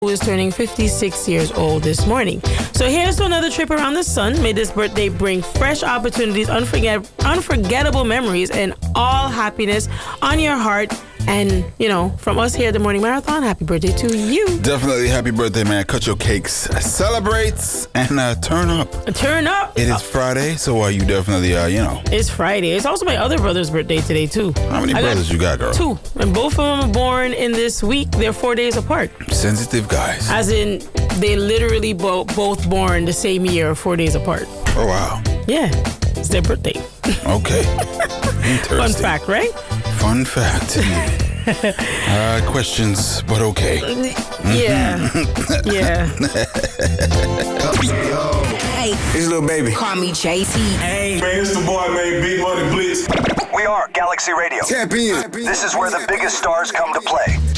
who is turning 56 years old this morning. So here's to another trip around the sun. May this birthday bring fresh opportunities, unforgettable memories, and all happiness on your heart. And, you know, from us here at the Morning Marathon, happy birthday to you. Definitely happy birthday, man. Cut your cakes, celebrate, and turn up. Turn up. It is Friday, so you definitely, It's Friday. It's also my other brother's birthday today, too. How many brothers you got, girl? 2. And both of them are born in this week. They're 4 days apart. Sensitive guys. As in, they literally both born the same year, 4 days apart. Oh, wow. Yeah. It's their birthday. Okay. Interesting. Fun fact, right? Fun fact. Questions, but okay. Yeah. Yeah. Hey, It's Lil Baby. call me JT. Hey, man, it's the boy, man, Big Money Blitz. We are Galaxy Radio. Tap in. This is where the biggest stars come to play.